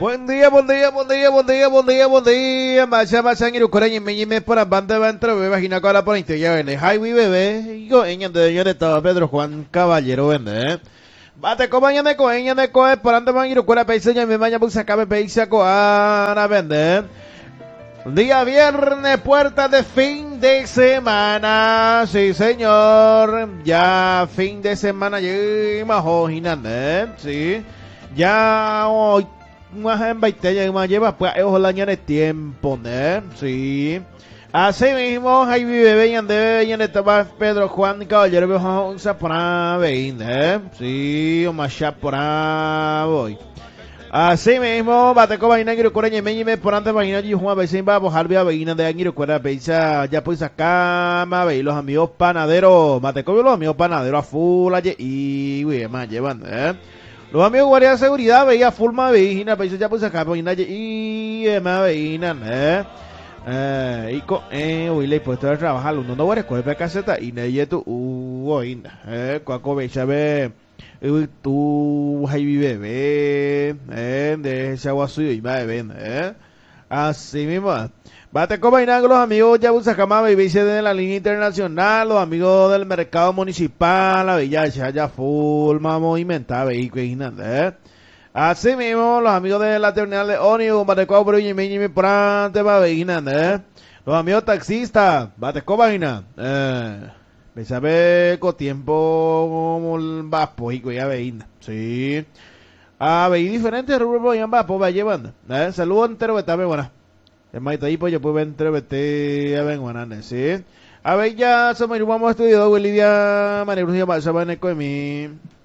Buen día, buen día, buen día, buen día, buen día, buen día. Macha, en Irucoreña, me por la banda de entre bebé, imagina con la ponente, ya vende. Highway bebé, yo en el de yo de todo Pedro Juan Caballero vende, Bate ko mañana ko enya de ko esperando man Irucoreña paisa ya me mañana pues acabe paisa ko ana vende. Día viernes, puerta de fin de semana, sí señor, ya fin de semana llegamos hoy, sí, ya hoy más en 20 ya más lleva pues ojalá ya de tiempo, ¿no? Sí. Así mismo, ahí vive veían de tomar Pedro Juan Caballero viejo un para veinte, sí, o más ya por voy. Así mismo, bate con vaina que recuerda y me por antes vaina y Juan Vicente va a bajar vía vaina de aquí recuerda pizza ya pues acá ve los amigos panaderos, bate con los amigos panaderos a full allí y güey más llevan, los amigos guardia de seguridad veía full más vaina pizza ya pues acá vaina y más vaina, y con hoy le he puesto a trabajar uno no va a recoger caseta y ne tu vaina, cuaco vecha ve tú hay bebé de ese agua suyo y va a beber así mismo bate con vaina con los amigos ya Busacama y vice de la línea internacional los amigos del mercado municipal la villa ya full más movimentada vehículos así mismo los amigos de la terminal de ómnibus bate con por y me por antes va a los amigos taxistas bate con vaina me sabe con tiempo vapo y ya veína. Sí. Veí diferentes rubros ya vapo va llevando. Saludos entero que también buena. El maito ahí pues yo puedo ver entero que ya ven buenas, sí. Ya somos vamos a estudiar Lidia María para saber en el mi.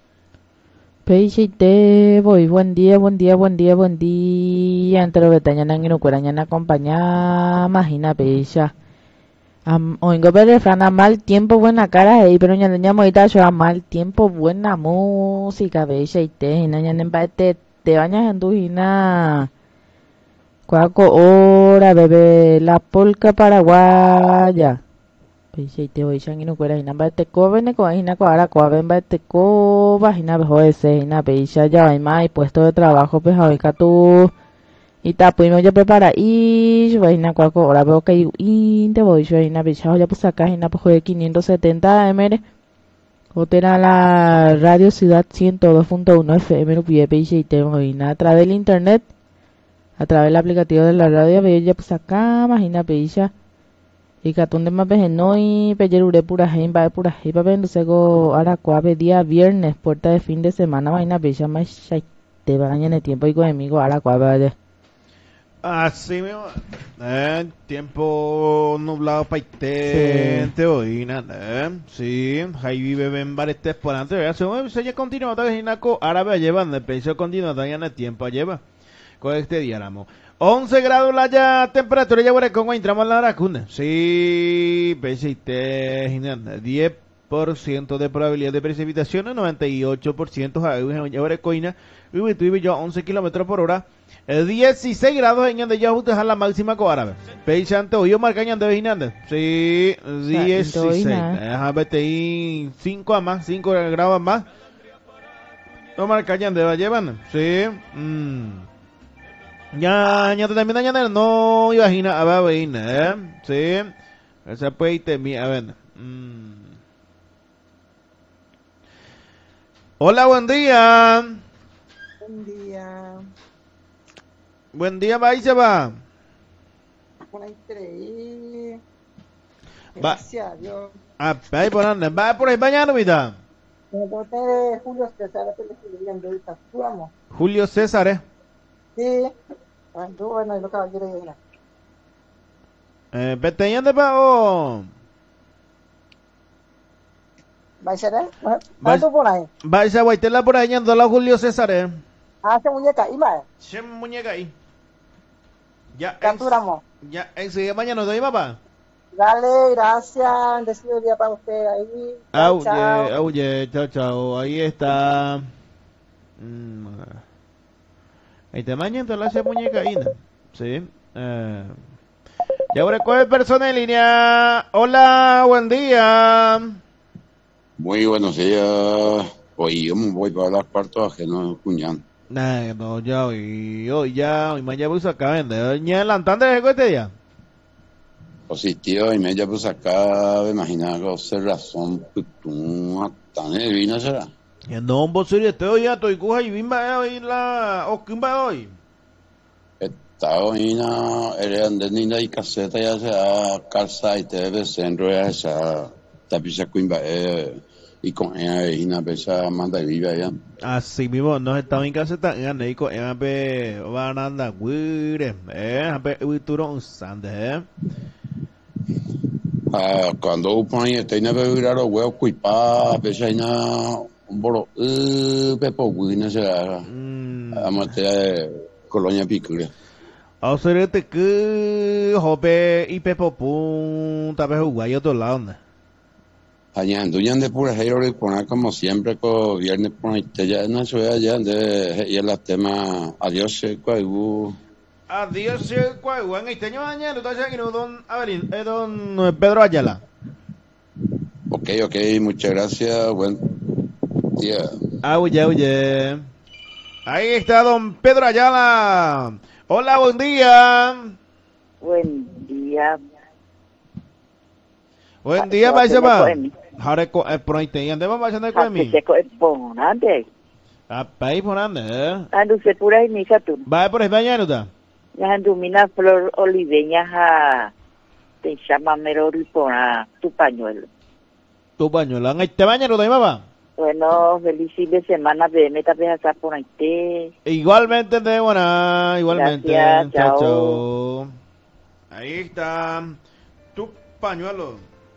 Peixe voy, buen día, buen día, buen día, buen día. Entero que tañan en Inucuaraña acompaña, imagina peixa. Oingo pero Fran a mal tiempo buena cara ahí pero ya teníamos ahorita yo a mal tiempo buena música veis y te na ya te bañas en tu hina cuaco hora bebé la polca paraguaya veis y te voy a no cuera hina te covene con hina cuara coaven te co vagina bejo ese hina veis ya hay más puesto de trabajo pues ahorita tú y tapuino ya prepara y vaina cuaco ahora veo que y te voy yo vaina bichado ya pues acá vaina pues de 570 mr Otera la radio ciudad 102.1 FM no pide peixe y te vaina a través del internet a través del aplicativo de la radio veo ya pues acá imagina peixa y catún de más veces no y pellerure pura gente va pura gente va viendo sego ahora cuave día viernes puerta de fin de semana vaina peixa más te baña en el tiempo y conmigo ahora cuave Así mismo, tiempo nublado para te hoy, sí, ahí vive en bares temporantes, se ya continúa, árabe llevan, el precio continúa, en el tiempo lleva, con este diáramo. 11 grados la ya temperatura ya bueno con entramos en la Aracunda. Sí, PCT 10% de probabilidad de precipitación, 98% ahora coina, y yo 11 kilómetros por hora. 16 grados en donde ya justo la máxima con árabe. Peixante hoy marcañan de Hernández. Sí, 16. Déjame ahí 5 a más, 5 grados más. No marcañan de llevan. Sí. Ya te también añadir no imagina a ver, sí. Esa puede irte a ver. Hola, buen día. Buen día. Buen día, va y se va. Por ahí creí. Va. Gracias a Dios. Ahí por anda. Va por ahí mañana, vida. Me traté de Julio César, que le escribían de ahorita. Vamos. Julio César, Sí. Bueno, y lo caballero de la. Vete de pago. ¿Va a ser él? ¿Cuánto por ahí? Va a ser guaitela por ahí yendo la Julio César, Hace muñeca, y más. Se muñeca ahí. Ya, Capturamos. Ya, enseguida mañana nos doy, papá. Dale, gracias. Decido el día para usted ahí. Chao. Chao. Ahí está. Ahí te mañana entonces la hace muñeca ahí, ¿no? Sí. Y ahora, ¿cuál persona en línea? Hola, buen día. Muy buenos días. Hoy yo me voy para hablar parto ajeno, cuñán. No, ya hoy mañana voy a sacar vender. ¿Ya adelantando de este día? Positivo, y me ya pues acá, me imagino que hace razón, putum, tan divina será. No, vos serio, estoy ya, estoy coja y bimba hoy la, o kimba hoy. Está hoy na, eres andando y caseta ya sea calza y TV centro ya sea, tapisa cuimba, y con ella y una pesa manda y viva ya. Así mismo, nos estaba en casa, está en Neiko, en pe, van a andar, güire, pe, uituro un sande, Cuando upan y está ina bebida los huevos cuipa, pesa ina, un bolo, pepo guina será, amate colonia picura. O sea, te que, jope, y pepo pum, tape jugar y otro lado, ¿no? Allá anduyan de pura hero y poner como siempre con viernes por ahí te ya no se allá de y el tema adiós cuaigu Adiós, cuál, buen este año mañana, tú estás aquí, don Avelin, don Pedro Ayala. ok muchas gracias buen día. Oye. Ahí está don Pedro Ayala. Hola, buen día. Buen día. Buen día, Baisaba. Ahora, por ahí te ande, vamos a hacer con mí. Se ponante. Apa, por ande. Andu se pura y misa tú. Va por España, ¿no está? Ya andu mina flor oliveña ha. Te llama mero ripona tu pañuelo. Tu pañuelo, ¿en este baño no te mamá? Bueno, feliz fin de semana, de meta a por ahí te. Igualmente, de buena, igualmente. Gracias, chao. Ahí está tu pañuelo.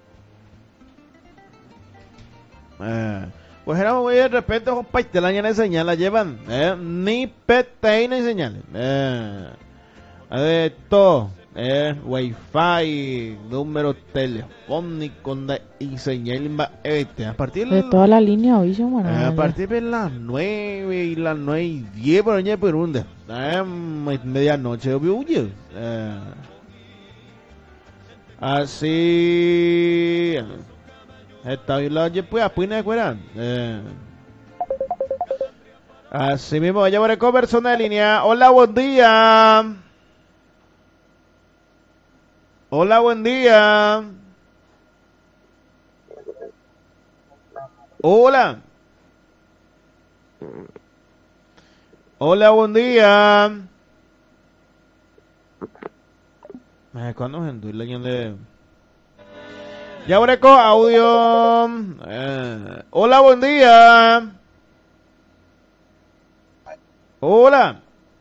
Pues era muy de repente un paistelán en señal la llevan, ni pete ni señales. De todo, wifi, número telefónico y señal a partir De toda la línea hoy, bueno, a partir de las 9 y las 9:10 por allá por un medianoche obvio así está bien la pues apuina fuera así mismo vaya por el persona de línea. Hola, buen día. Hola, buen día. Hola. Hola, buen día. ¿Cuándo es en la de ya breco audio? Hola, buen día. Hola.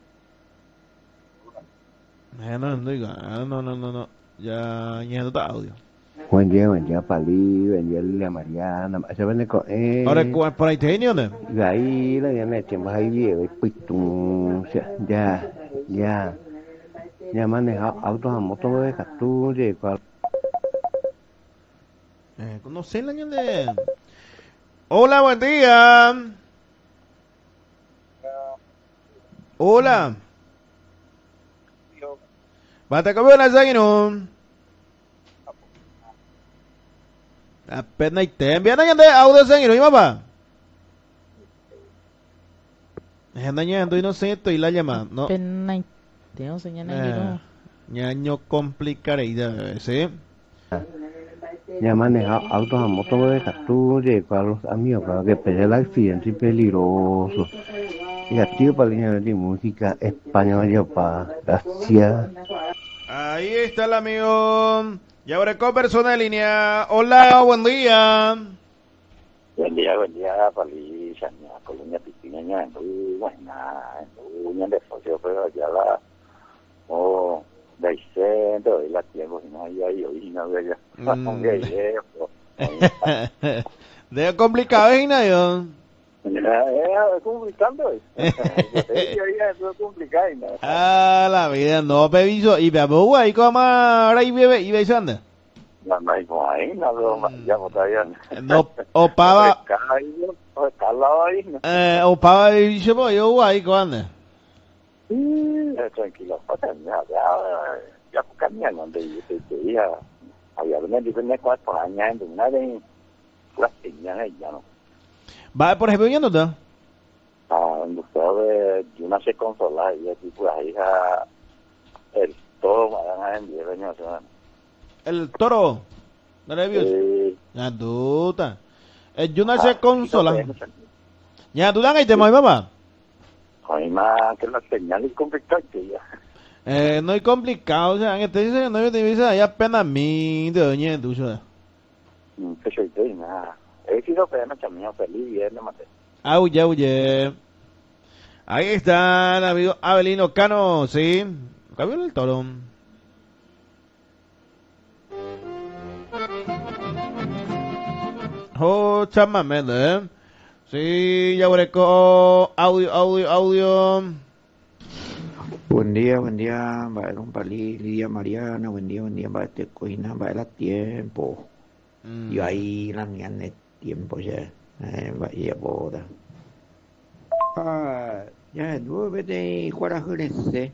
No. Ya no está audio. Buen día, Pali, buen día, Lilia Mariana, se vende con Ahora, por ahí te viene, ahí la ya me echamos ahí viejo, ya maneja autos a moto de Castú, cual. No sé la de. Hola, buen día. Hola. Bate como una zaino. Apenas y te envían de audio zaino, ¿y papá? Es dañando inocente y la llamada, ¿no? Apenas tengo señal ñaño complicaré, ¿sí? Ya maneja autos a moto de Castú, cual los amigos, para que pese el accidente peligroso. Y activo para línea de música española, para gracias. Ahí está el amigo. Y ahora con persona en línea. Hola, buen día. Buen día, Pali, Sanya, Colonia Piquiña, muy buena, muy de socio, pero ya la, de centro, de la tiempo, si no hay hoy, no veo ya. De complicado, ¿no? Es complicando, es complicado, ¿no? La vida, no, bebiso, y veo ahí como ahora y bebe, y veis anda. No hay como ahí, no, ya todavía. No, o pava. Está al lado ahí, ¿no? O pava, y yo ahí, ¿cómo anda? Tranquilo, ya cambian donde yo te día, había una diferencia con por años, en una de las piñas, ya no. Va, por ejemplo, ¿ya no está? Entonces, yo no sé consolar y aquí pues ahí el todo me van a 10 años. El toro. ¿No le vio? Ya duda. Yo no sé consolar. Ya duda que te mueve, mamá. A mí más que la señal es complicada ya. No es complicado, o sea, que te dice que no hay divisa, hay apenas mí de doña tuya. Que soy tú y nada. He sido pena, chamío, feliz viernes, mate. Auye. Ahí está el amigo Abelino Cano, sí. Cambió el toro. Oh, chamamende, sí, ya hueco, audio. Buen día, va a ir un palí, Lidia Mariana, buen día, va a este cocina, va a ir a tiempo. Yo ahí la mía de tiempo ya, va a ir a boda. Ya, no vete cuara jurese.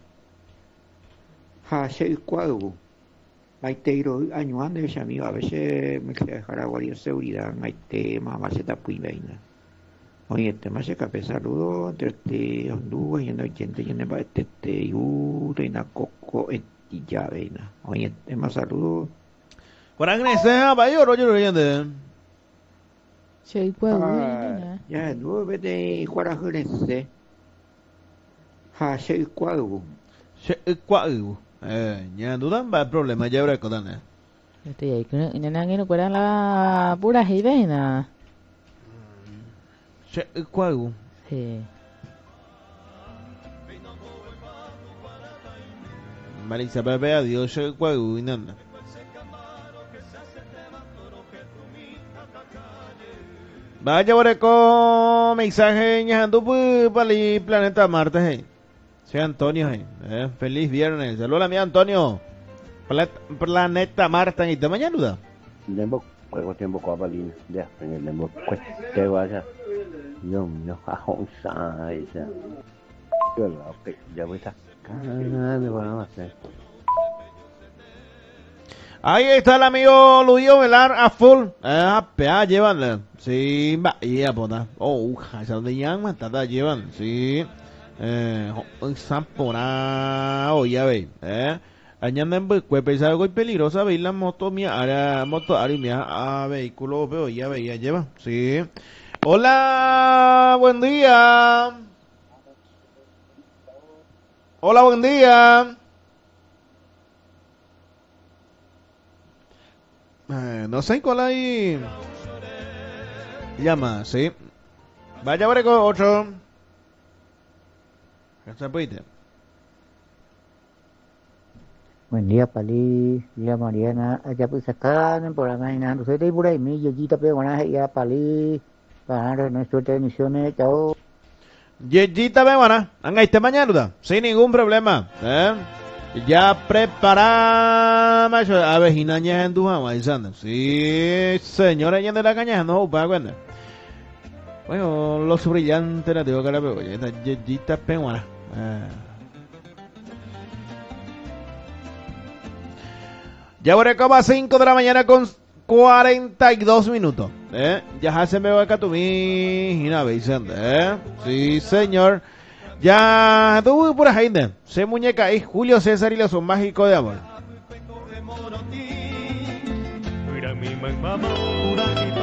Se cuadro. Hay teiro año antes, amigo, a veces me queda dejar agua de seguridad, hay tema, más se tapa y vaina. Oye, este más se cape saludo entre este Honduras y en 80 y en el este y na coco y ya veina. Oye, este más saludo. Cuarang ne se ha bayo royo yende. Chơi qua uy Ya, no vete cuara jurese. Se cuadro. Se cuadro. Ya duda va el problema ya habrá codane. Este ahí que nang ino kuara la pura hidena. Se cuadro. Sí. Marisa bebé adiós se cuadro y nada. Vaya por con mensaje ñando para el planeta Marte. Soy Antonio, feliz viernes. Saludos a mi Antonio. Planeta Marte y de mañana duda. Lembo, juego tiempo con Abalina. Ya, en el lembo, pues, te vaya. No, a onza, esa. Yo lo que ya voy a sacar, me van a hacer. Ahí está el amigo Luis Velar a full. PA llevan. Sí, va, y a poner. Oh, esa de yang matada llevan. Sí. Sampona, ya ve. Añanda en Buecuepe, es algo peligroso. Veis la moto mía, moto arimia, vehículo, veo, ya ve, ya lleva. Sí. Hola, buen día. Hola, buen día. No sé cuál hay. Llama, sí. Vaya por con 8. Buen día, Pali. Día Mariana. Allá pues acá en el programa no soy de por ahí, mi yoyita pero van a ir a Pali para nuestra transmisiones. Chao. Yeyita me van a este mañana, sin ningún problema. Ya preparamos a vejinaña en Dujama, sí, señora ya de la caña, no, para cuenta. Bueno, los brillantes la tengo que la veo, ya está yeyita peruana. Ya por acá va 5 de la mañana con 42 minutos. Ya se me va acá tu mi Vicente, sí, señor. Ya tú por ahí, se muñeca es Julio César y los son mágicos de amor.